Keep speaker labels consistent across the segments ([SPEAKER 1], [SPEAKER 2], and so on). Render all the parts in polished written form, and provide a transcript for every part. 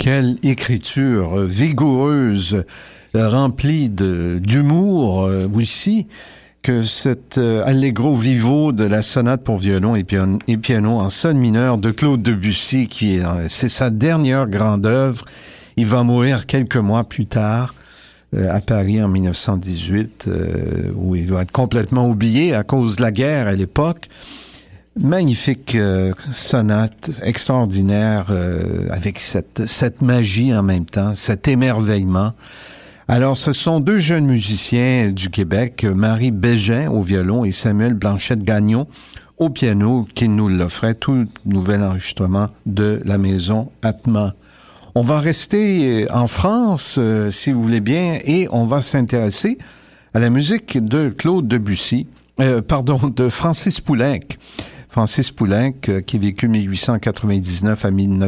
[SPEAKER 1] Quelle écriture vigoureuse, remplie d'humour aussi, que cet allegro vivo de la sonate pour violon et piano en sol mineur de Claude Debussy, c'est sa dernière grande œuvre. Il va mourir quelques mois plus tard à Paris en 1918, où il va être complètement oublié à cause de la guerre à l'époque. Magnifique sonate extraordinaire avec cette magie en même temps, cet émerveillement. Alors, ce sont deux jeunes musiciens du Québec, Marie Bégin au violon et Samuel Blanchette-Gagnon au piano, qui nous l'offraient, tout nouvel enregistrement de la maison Atma. On va rester en France, si vous voulez bien, et on va s'intéresser à la musique de Claude Debussy, de Francis Poulenc. Francis Poulenc, qui a vécu 1899 à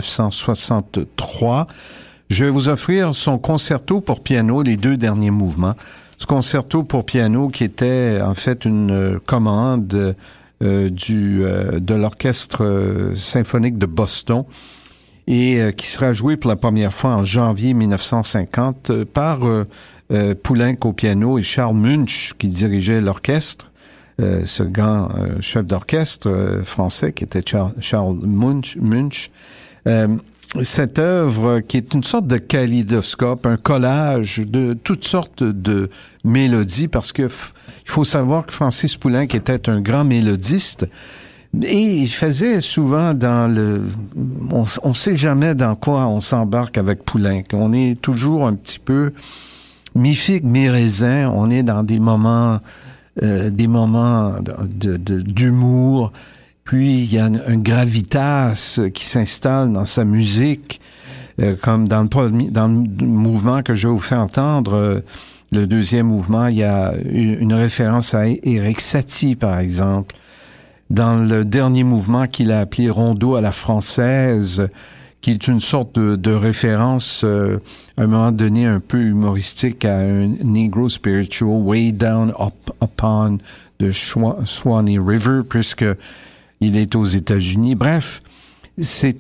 [SPEAKER 1] 1963. Je vais vous offrir son concerto pour piano, les deux derniers mouvements. Ce concerto pour piano qui était en fait une commande de l'Orchestre symphonique de Boston et qui sera joué pour la première fois en janvier 1950 par Poulenc au piano et Charles Munch qui dirigeait l'orchestre. Ce grand chef d'orchestre français qui était Charles Munch. Cette œuvre qui est une sorte de kaléidoscope, un collage de toutes sortes de mélodies, parce que il faut savoir que Francis Poulenc était un grand mélodiste et il faisait souvent on sait jamais dans quoi on s'embarque avec Poulenc. On est toujours un petit peu mi-figue, mi-raisin. On est dans des moments d'humour. Puis, il y a un gravitas qui s'installe dans sa musique, comme dans le mouvement que je vais vous faire entendre, le deuxième mouvement, il y a une référence à Erik Satie, par exemple. Dans le dernier mouvement qu'il a appelé Rondo à la française, qui est une sorte de référence, à un moment donné, un peu humoristique à un Negro Spiritual, Way Down Upon the Swanee River, puisque il est aux États-Unis. Bref, il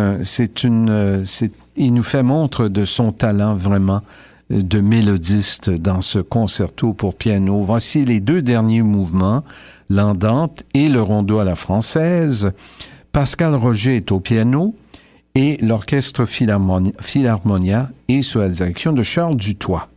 [SPEAKER 1] nous fait montre de son talent vraiment de mélodiste dans ce concerto pour piano. Voici les deux derniers mouvements, l'andante et le rondo à la française. Pascal Roger est au piano et l'orchestre Philharmonia est sous la direction de Charles Dutoit.